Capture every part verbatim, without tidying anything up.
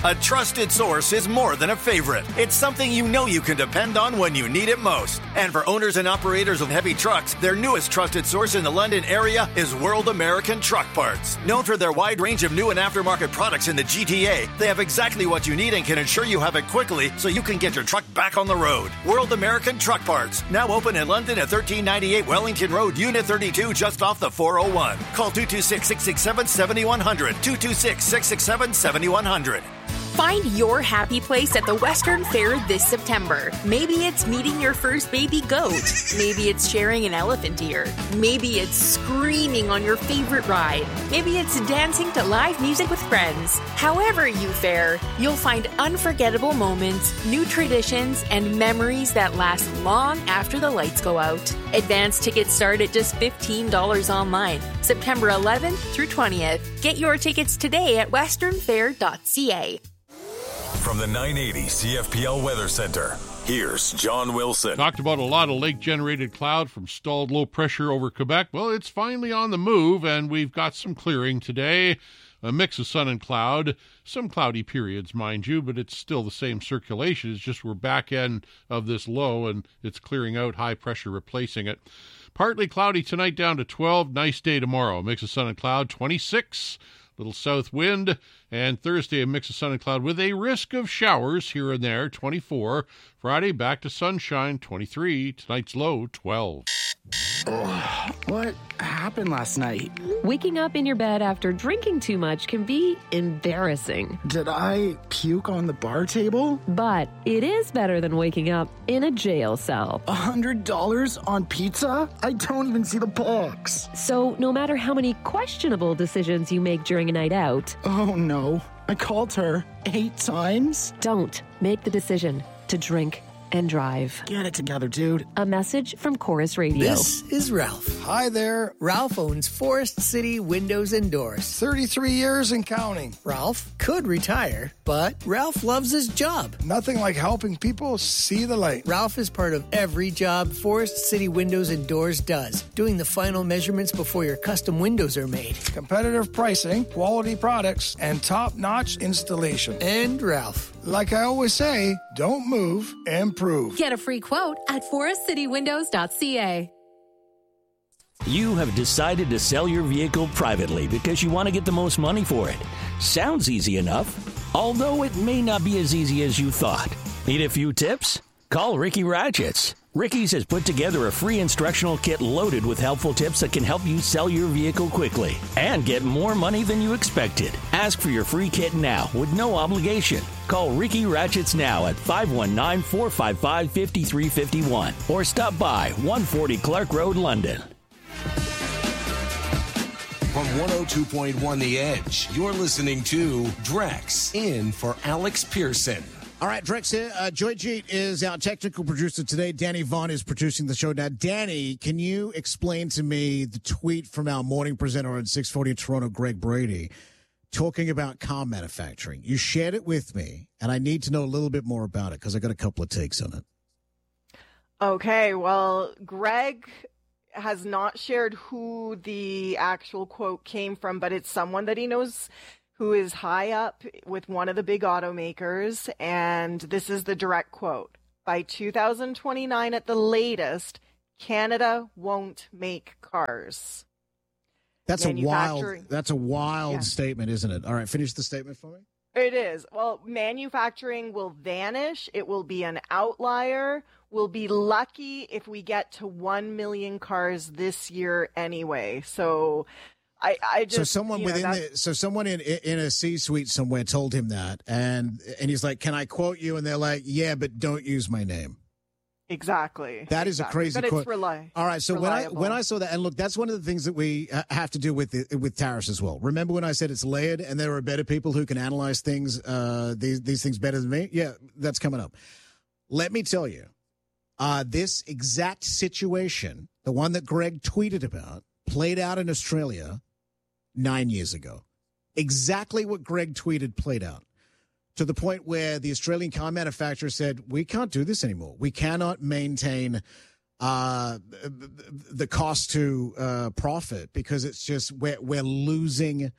A trusted source is more than a favorite. It's something you know you can depend on when you need it most. And for owners and operators of heavy trucks, their newest trusted source in the London area is World American Truck Parts. Known for their wide range of new and aftermarket products in the G T A, they have exactly what you need and can ensure you have it quickly so you can get your truck back on the road. World American Truck Parts, now open in London at thirteen ninety-eight Wellington Road, Unit thirty-two, just off the four oh one. Call two two six, six six seven, seven one zero zero, two two six, six six seven, seven one zero zero. Find your happy place at the Western Fair this September. Maybe it's meeting your first baby goat. Maybe it's sharing an elephant ear. Maybe it's screaming on your favorite ride. Maybe it's dancing to live music with friends. However you fare, you'll find unforgettable moments, new traditions, and memories that last long after the lights go out. Advance tickets start at just fifteen dollars online, September eleventh through twentieth. Get your tickets today at western fair dot c a. From the nine eighty C F P L Weather Center, here's John Wilson. Talked about a lot of lake-generated cloud from stalled low pressure over Quebec. Well, it's finally on the move, and we've got some clearing today. A mix of sun and cloud. Some cloudy periods, mind you, but it's still the same circulation. It's just we're back end of this low, and it's clearing out, high pressure replacing it. Partly cloudy tonight down to twelve. Nice day tomorrow. A mix of sun and cloud, twenty-six. Little south wind, and Thursday a mix of sun and cloud with a risk of showers here and there, twenty-four. Friday back to sunshine, twenty-three. Tonight's low, twelve. Oh, what happened last night? Waking up in your bed after drinking too much can be embarrassing. Did I puke on the bar table? But it is better than waking up in a jail cell. A hundred dollars on pizza? I don't even see the box. So no matter how many questionable decisions you make during a night out... Oh no, I called her eight times? Don't make the decision to drink and drive. Get it together, dude. A message from Chorus Radio. This is Ralph. Hi there. Ralph owns Forest City Windows and Doors. thirty-three years and counting. Ralph could retire, but Ralph loves his job. Nothing like helping people see the light. Ralph is part of every job Forest City Windows and Doors does, doing the final measurements before your custom windows are made. Competitive pricing, quality products, and top-notch installation. And Ralph. Like I always say, don't move, improve. Get a free quote at forest city windows dot c a. You have decided to sell your vehicle privately because you want to get the most money for it. Sounds easy enough, although it may not be as easy as you thought. Need a few tips? Call Ricky Ratchets. Ricky's has put together a free instructional kit loaded with helpful tips that can help you sell your vehicle quickly and get more money than you expected. Ask for your free kit now with no obligation. Call Ricky Ratchets now at five one nine, four five five, five three five one or stop by one forty Clark Road, London. From one oh two point one The Edge, you're listening to Drex in for Alex Pearson. All right, Drex here. Uh, Joy Jeet is our technical producer today. Danny Vaughn is producing the show. Now, Danny, can you explain to me the tweet from our morning presenter on six forty Toronto, Greg Brady, talking about car manufacturing? You shared it with me, and I need to know a little bit more about it because I got a couple of takes on it. Okay, well, Greg has not shared who the actual quote came from, but it's someone that he knows who is high up with one of the big automakers, and this is the direct quote. By two thousand twenty-nine at the latest, Canada won't make cars. That's a wild that's a wild Yeah. statement, isn't it? All right, finish the statement for me. It is. Well, manufacturing will vanish. It will be an outlier. We'll be lucky if we get to one million cars this year anyway. So I, I just, so someone you know, within that's- the so someone in in a C-suite somewhere told him that, and and he's like, "Can I quote you?" And they're like, "Yeah, but don't use my name." Exactly. That is exactly. a crazy but quote. It's reli- All right, so reliable. when I when I saw that, and look, that's one of the things that we ha- have to do with the, with tariffs as well. Remember when I said it's layered, and there are better people who can analyze things, uh, these these things better than me? Yeah, that's coming up. Let me tell you, uh, this exact situation, the one that Greg tweeted about, played out in Australia nine years ago. Exactly what Greg tweeted played out. To the point where the Australian car manufacturer said, we can't do this anymore. We cannot maintain uh, the cost to uh, profit because it's just we're, we're losing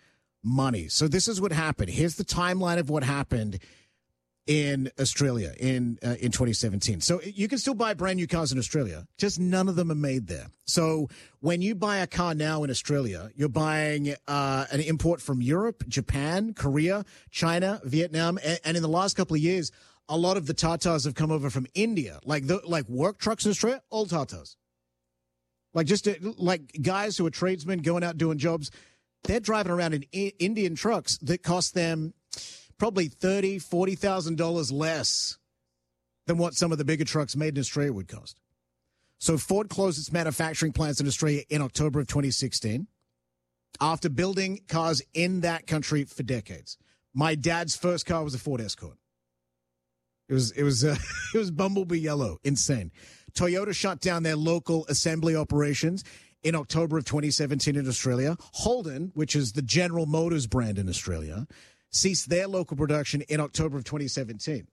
money. So this is what happened. Here's the timeline of what happened in Australia in uh, in twenty seventeen. So you can still buy brand new cars in Australia, just none of them are made there. So when you buy a car now in Australia, you're buying uh, an import from Europe, Japan, Korea, China, Vietnam, and, and in the last couple of years, a lot of the Tatas have come over from India, like the like work trucks in Australia, all Tatas. Like just uh, like guys who are tradesmen going out doing jobs, they're driving around in I- Indian trucks that cost them probably thirty thousand dollars, forty thousand dollars less than what some of the bigger trucks made in Australia would cost. So Ford closed its manufacturing plants in Australia in October of twenty sixteen after building cars in that country for decades. My dad's first car was a Ford Escort. It was it was uh, it was Bumblebee yellow, insane. Toyota shut down their local assembly operations in October of twenty seventeen in Australia. Holden, which is the General Motors brand in Australia, ceased their local production in October of twenty seventeen.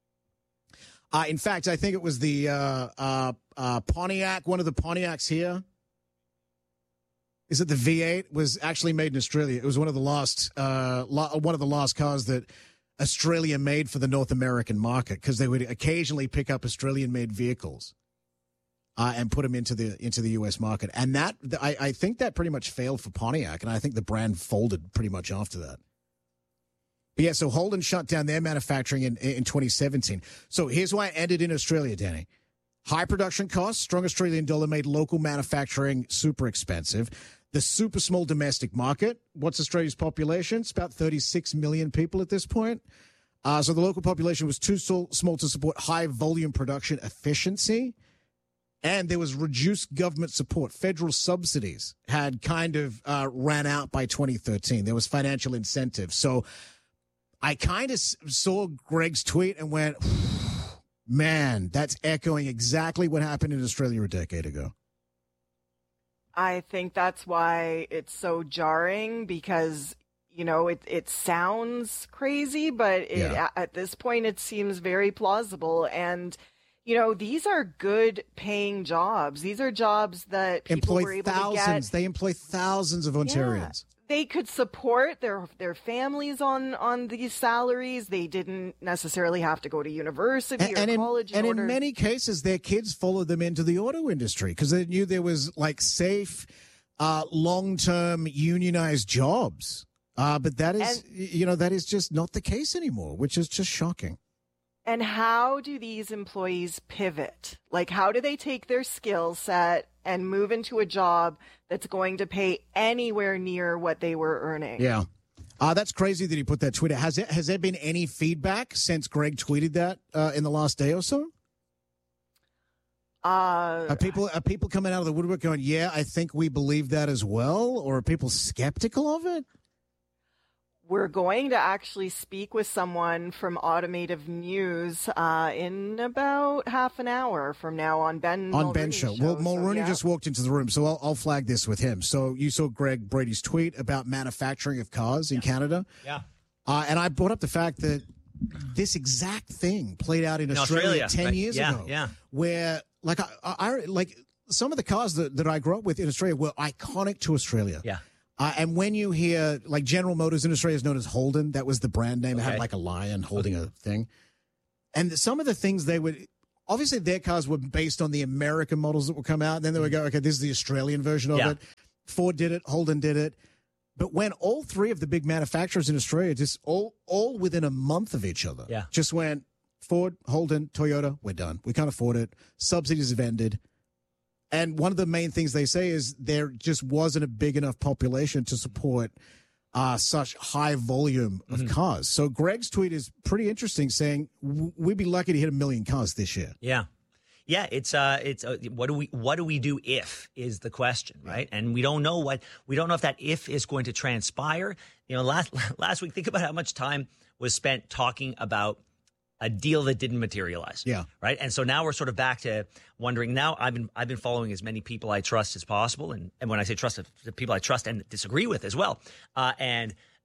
Uh, in fact, I think it was the uh, uh, uh, Pontiac, one of the Pontiacs here. Is it the V eight? Was actually made in Australia. It was one of the last, uh, lo- one of the last cars that Australia made for the North American market, because they would occasionally pick up Australian-made vehicles uh, and put them into the into the U S market. And that I, I think that pretty much failed for Pontiac, and I think the brand folded pretty much after that. But yeah, so Holden shut down their manufacturing in, in twenty seventeen. So here's why I ended in Australia, Danny. High production costs, strong Australian dollar made local manufacturing super expensive. The super small domestic market. What's Australia's population? It's about thirty-six million people at this point. Uh, so the local population was too so, small to support high volume production efficiency. And there was reduced government support. Federal subsidies had kind of uh, ran out by twenty thirteen. There was financial incentive. So I kind of saw Greg's tweet and went, man, that's echoing exactly what happened in Australia a decade ago. I think that's why it's so jarring, because, you know, it it sounds crazy, but it, Yeah. at this point it seems very plausible. And, you know, these are good paying jobs. These are jobs that people Employ were able thousands. to get. They employ thousands of Ontarians. They could support their their families on, on these salaries. They didn't necessarily have to go to university And, or and, in, college. In and order... in many cases, their kids followed them into the auto industry because they knew there was like safe, uh, long-term unionized jobs. Uh, but that is, And- you know, that is just not the case anymore, which is just shocking. And how do these employees pivot? Like, how do they take their skill set and move into a job that's going to pay anywhere near what they were earning? Yeah. Uh, that's crazy that he put that tweet out. Has, it, has there been any feedback since Greg tweeted that uh, in the last day or so? Uh, Are people, are people coming out of the woodwork going, yeah, I think we believe that as well? Or are people skeptical of it? We're going to actually speak with someone from Automotive News uh, in about half an hour from now on Ben On Mulrooney's Ben's show. Well, so, Mulrooney yeah. just walked into the room, so I'll, I'll flag this with him. So you saw Greg Brady's tweet about manufacturing of cars in Canada. Yeah. Uh, and I brought up the fact that this exact thing played out in, In Australia, Australia, ten right. years Yeah, ago. yeah. Where, like, I, I like some of the cars that, that I grew up with in Australia were iconic to Australia. Yeah. Uh, and when you hear, like, General Motors in Australia is known as Holden, that was the brand name. It had Okay. like a lion holding a thing. And some of the things they would, obviously their cars were based on the American models that would come out. And then they would go, okay, this is the Australian version of Yeah. it. Ford did it. Holden did it. But when all three of the big manufacturers in Australia, just all, all within a month of each other, Yeah. just went Ford, Holden, Toyota, we're done. We can't afford it. Subsidies have ended. And one of the main things they say is there just wasn't a big enough population to support uh, such high volume of Mm-hmm. cars. So Greg's tweet is pretty interesting, saying w- we'd be lucky to hit a million cars this year. Yeah. Yeah, it's uh it's uh, what do we what do we do if is the question, right? And we don't know what we don't know if that if is going to transpire. You know, last last week, think about how much time was spent talking about a deal that didn't materialize. Yeah. Right. And so now we're sort of back to wondering. Now I've been I've been following as many people I trust as possible, and and when I say trust, the people I trust and disagree with as well. Uh, and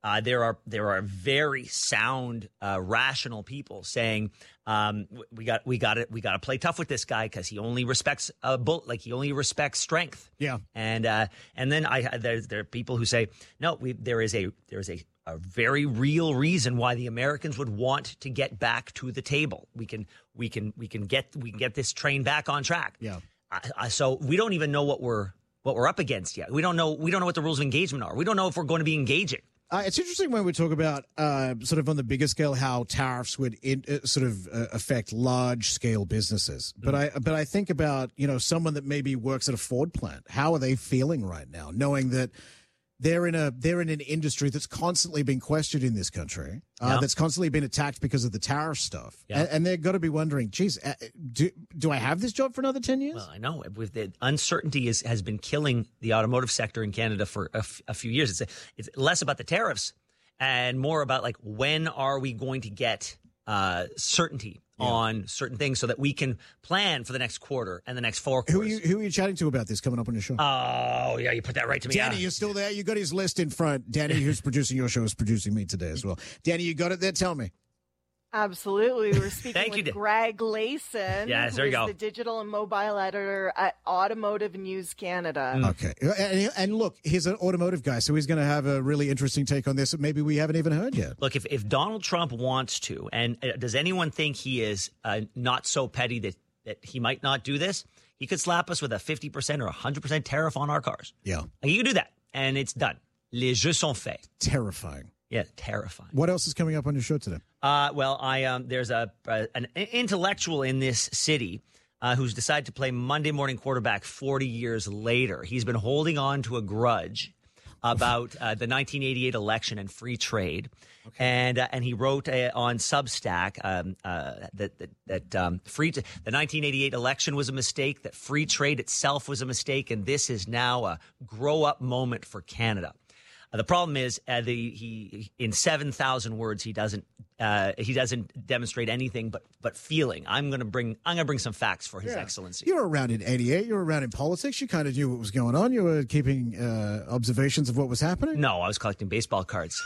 Uh, there are there are very sound, uh, rational people saying um, we got we got it we got to play tough with this guy because he only respects a bull, like he only respects strength. Yeah, and uh, and then I there there are people who say no, we there is a there is a, a very real reason why the Americans would want to get back to the table. We can we can we can get we can get this train back on track. Yeah. Uh, uh, so we don't even know what we're what we're up against yet. We don't know we don't know what the rules of engagement are. We don't know if we're going to be engaging. Uh, it's interesting when we talk about uh, sort of on the bigger scale how tariffs would in, uh, sort of uh, affect large scale businesses. But mm. I but I think about, you know, someone that maybe works at a Ford plant. How are they feeling right now, knowing that they're in a they're in an industry that's constantly been questioned in this country, uh, yeah. that's constantly been attacked because of the tariff stuff, yeah. and, and they've got to be wondering, geez, uh, do do I have this job for another ten years? Well, I know with the uncertainty is has been killing the automotive sector in Canada for a, f- a few years. It's a, it's less about the tariffs and more about like when are we going to get uh, certainty yeah. on certain things so that we can plan for the next quarter and the next four quarters. Who are you, who are you chatting to about this coming up on your show? Oh, yeah, you put that right to me. Danny, yeah. you're still there? You got his list in front. Danny, who's producing your show, is producing me today as well. Danny, you got it there? Tell me. Absolutely. We're speaking Thank with you, Greg Layson, yes, there who's you go. the digital and mobile editor at Automotive News Canada. Mm. Okay. And, and look, he's an automotive guy, so he's going to have a really interesting take on this that maybe we haven't even heard yet. Look, if, if Donald Trump wants to, and uh, does anyone think he is uh, not so petty that, that he might not do this? He could slap us with a fifty percent or one hundred percent tariff on our cars. Yeah. And he can do that, and it's done. Les jeux sont faits. Terrifying. Yeah, terrifying. What else is coming up on your show today? Uh, well, I um, there's a, a an intellectual in this city uh, who's decided to play Monday morning quarterback forty years later. He's been holding on to a grudge about uh, the nineteen eighty-eight election and free trade, okay. and uh, and he wrote uh, on Substack um, uh, that that, that um, free t- the nineteen eighty-eight election was a mistake, that free trade itself was a mistake, and this is now a grow up moment for Canada. Uh, the problem is, uh, the he in seven thousand words he doesn't uh, he doesn't demonstrate anything but but feeling. I'm going to bring I'm going to bring some facts for His yeah. Excellency. You were around in eighty-eight. You were around in politics. You kind of knew what was going on. You were keeping uh, observations of what was happening. No, I was collecting baseball cards.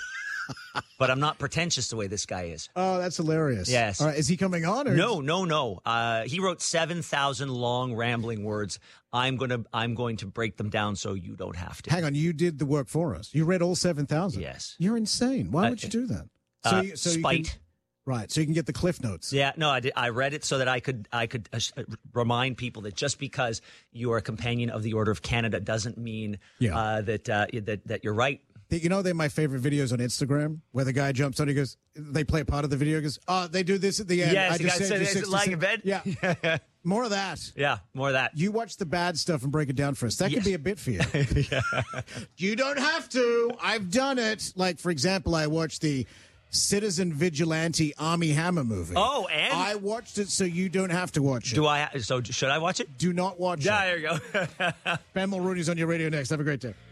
But I'm not pretentious the way this guy is. Oh, that's hilarious. Yes. All right, is he coming on? Or no, no, no. Uh, he wrote seven thousand long rambling words. I'm going to I'm going to break them down so you don't have to. Hang on, you did the work for us. You read all seven thousand. Yes. You're insane. Why Uh, would you do that? So, uh, you, so spite. You can, right, so you can get the Cliff Notes. Yeah, no, I did. I read it so that I could I could uh, remind people that just because you are a companion of the Order of Canada doesn't mean Yeah. uh, that uh, that that you're right. You know, they're my favorite videos on Instagram where the guy jumps on, he goes, they play a part of the video, he goes, oh, they do this at the end. Yes, I the just guy said said you lying in bed. Yeah. More of that. Yeah, more of that. You watch the bad stuff and break it down for us. That Yes. could be a bit for you. Yeah. You don't have to. I've done it. Like, for example, I watched the Citizen Vigilante Army Hammer movie. Oh, and? I watched it so you don't have to watch it. Do I? So should I watch it? Do not watch Yeah, it. there you go. Ben Mulrooney's on your radio next. Have a great day.